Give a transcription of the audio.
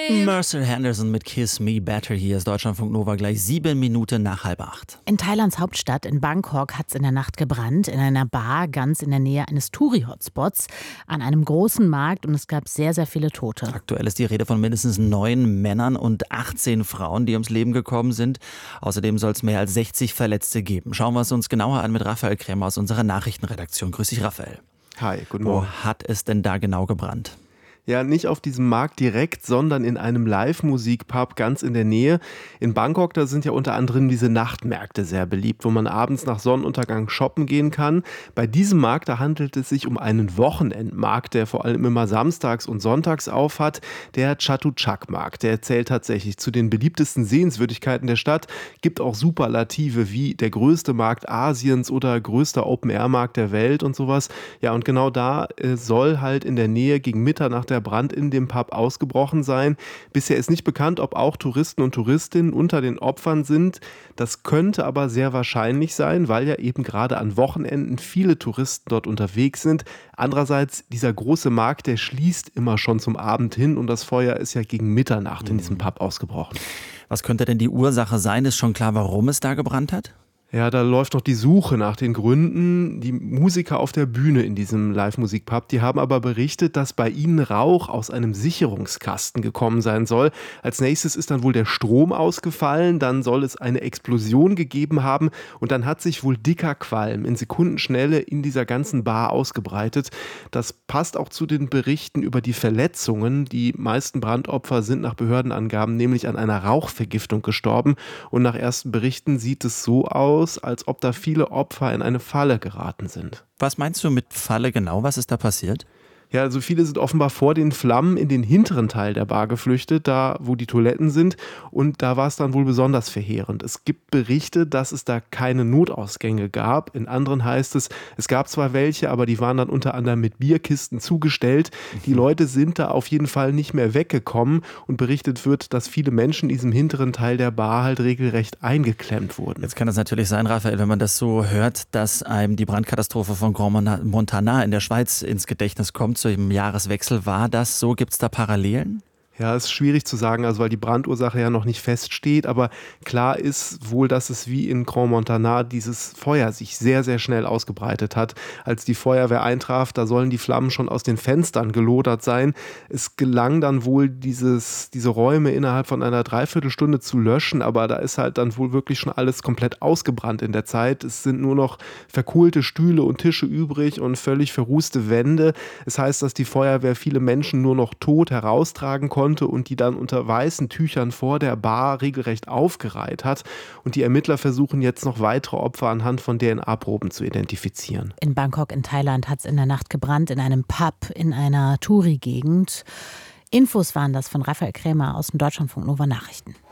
Mercer Henderson mit Kiss Me Better. Hier ist Deutschlandfunk Nova, gleich 7 Minuten nach 7:30. In Thailands Hauptstadt, in Bangkok, hat es in der Nacht gebrannt, in einer Bar ganz in der Nähe eines Touri-Hotspots, an einem großen Markt, und es gab sehr, sehr viele Tote. Aktuell ist die Rede von mindestens 9 Männern und 18 Frauen, die ums Leben gekommen sind. Außerdem soll es mehr als 60 Verletzte geben. Schauen wir es uns genauer an mit Raphael Krämer aus unserer Nachrichtenredaktion. Grüß dich, Raphael. Hi, guten Morgen. Wo hat es denn da genau gebrannt? Ja, nicht auf diesem Markt direkt, sondern in einem Live-Musik-Pub ganz in der Nähe. In Bangkok, da sind ja unter anderem diese Nachtmärkte sehr beliebt, wo man abends nach Sonnenuntergang shoppen gehen kann. Bei diesem Markt, da handelt es sich um einen Wochenendmarkt, der vor allem immer samstags und sonntags auf hat. Der Chatuchak-Markt, der zählt tatsächlich zu den beliebtesten Sehenswürdigkeiten der Stadt. Gibt auch Superlative wie der größte Markt Asiens oder größter Open-Air-Markt der Welt und sowas. Ja, und genau da soll halt in der Nähe gegen Mitternacht der Brand in dem Pub ausgebrochen sein. Bisher ist nicht bekannt, ob auch Touristen und Touristinnen unter den Opfern sind. Das könnte aber sehr wahrscheinlich sein, weil ja eben gerade an Wochenenden viele Touristen dort unterwegs sind. Andererseits, dieser große Markt, der schließt immer schon zum Abend hin und das Feuer ist ja gegen Mitternacht in diesem Pub ausgebrochen. Was könnte denn die Ursache sein? Ist schon klar, warum es da gebrannt hat? Ja, da läuft noch die Suche nach den Gründen. Die Musiker auf der Bühne in diesem Live-Musik-Pub, die haben aber berichtet, dass bei ihnen Rauch aus einem Sicherungskasten gekommen sein soll. Als nächstes ist dann wohl der Strom ausgefallen, dann soll es eine Explosion gegeben haben und dann hat sich wohl dicker Qualm in Sekundenschnelle in dieser ganzen Bar ausgebreitet. Das passt auch zu den Berichten über die Verletzungen. Die meisten Brandopfer sind nach Behördenangaben nämlich an einer Rauchvergiftung gestorben und nach ersten Berichten sieht es so aus, als ob da viele Opfer in eine Falle geraten sind. Was meinst du mit Falle genau? Was ist da passiert? Ja, also viele sind offenbar vor den Flammen in den hinteren Teil der Bar geflüchtet, da wo die Toiletten sind, und da war es dann wohl besonders verheerend. Es gibt Berichte, dass es da keine Notausgänge gab. In anderen heißt es, es gab zwar welche, aber die waren dann unter anderem mit Bierkisten zugestellt. Die Leute sind da auf jeden Fall nicht mehr weggekommen und berichtet wird, dass viele Menschen in diesem hinteren Teil der Bar halt regelrecht eingeklemmt wurden. Jetzt kann es natürlich sein, Raphael, wenn man das so hört, dass einem die Brandkatastrophe von Grand Montana in der Schweiz ins Gedächtnis kommt. Zu dem Jahreswechsel. War das so? Gibt es da Parallelen? Ja, ist schwierig zu sagen, also weil die Brandursache ja noch nicht feststeht, aber klar ist wohl, dass es wie in Grand Montana dieses Feuer sich sehr, sehr schnell ausgebreitet hat. Als die Feuerwehr eintraf, da sollen die Flammen schon aus den Fenstern gelodert sein. Es gelang dann wohl, diese Räume innerhalb von einer Dreiviertelstunde zu löschen, aber da ist halt dann wohl wirklich schon alles komplett ausgebrannt in der Zeit. Es sind nur noch verkohlte Stühle und Tische übrig und völlig verrußte Wände. Es heißt, dass die Feuerwehr viele Menschen nur noch tot heraustragen konnte und die dann unter weißen Tüchern vor der Bar regelrecht aufgereiht hat. Und die Ermittler versuchen jetzt noch weitere Opfer anhand von DNA-Proben zu identifizieren. In Bangkok in Thailand hat es in der Nacht gebrannt, in einem Pub in einer Touri-Gegend. Infos waren das von Raphael Krämer aus den Deutschlandfunk Nova Nachrichten.